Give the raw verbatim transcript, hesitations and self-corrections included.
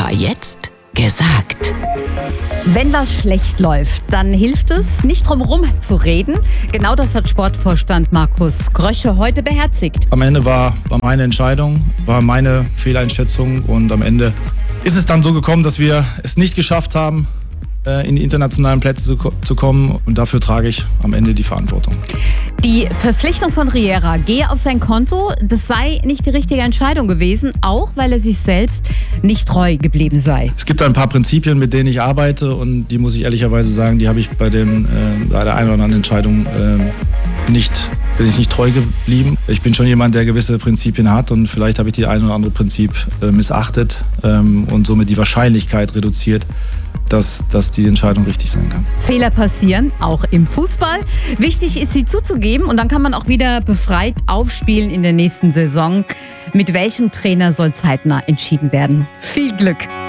war jetzt gesagt. Wenn was schlecht läuft, dann hilft es, nicht drum herum zu reden. Genau das hat Sportvorstand Markus Grösche heute beherzigt. Am Ende war, war meine Entscheidung, war meine Fehleinschätzung und am Ende ist es dann so gekommen, dass wir es nicht geschafft haben, in die internationalen Plätze zu, zu kommen, und dafür trage ich am Ende die Verantwortung. Die Verpflichtung von Riera gehe auf sein Konto, das sei nicht die richtige Entscheidung gewesen, auch weil er sich selbst nicht treu geblieben sei. Es gibt ein paar Prinzipien, mit denen ich arbeite, und die muss ich ehrlicherweise sagen, die habe ich bei, den, äh, bei der einen oder anderen Entscheidung äh, nicht, bin ich nicht treu geblieben. Ich bin schon jemand, der gewisse Prinzipien hat, und vielleicht habe ich die ein oder andere Prinzip äh, missachtet ähm, und somit die Wahrscheinlichkeit reduziert, Dass, dass die Entscheidung richtig sein kann. Fehler passieren, auch im Fußball. Wichtig ist, sie zuzugeben, und dann kann man auch wieder befreit aufspielen in der nächsten Saison. Mit welchem Trainer soll zeitnah entschieden werden? Viel Glück!